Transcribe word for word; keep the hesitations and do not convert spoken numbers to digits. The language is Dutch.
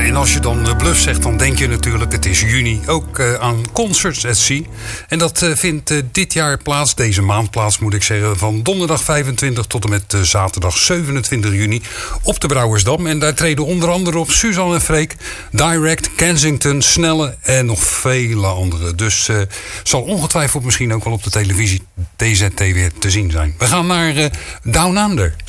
En als je dan Bluff zegt, dan denk je natuurlijk, het is juni, ook uh, aan Concerts at Sea. En dat uh, vindt uh, dit jaar plaats, deze maand plaats moet ik zeggen, van donderdag vijfentwintig tot en met uh, zaterdag zevenentwintig juni op de Brouwersdam. En daar treden onder andere op Suzanne en Freek, Direct, Kensington, Snelle en nog vele anderen. Dus uh, zal ongetwijfeld misschien ook wel op de televisie T Z T weer te zien zijn. We gaan naar uh, Down Under.